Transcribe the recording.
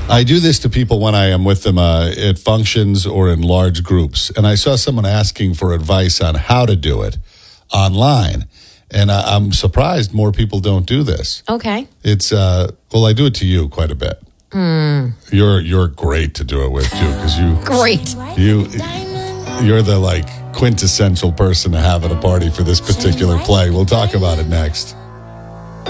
I do this to people when I am with them at functions or in large groups. And I saw someone asking for advice on how to do it online. And I'm surprised more people don't do this. Okay. It's, well, I do it to you quite a bit. You're great to do it with, too, because Great. you're the, quintessential person to have at a party for this particular play. We'll talk about it next.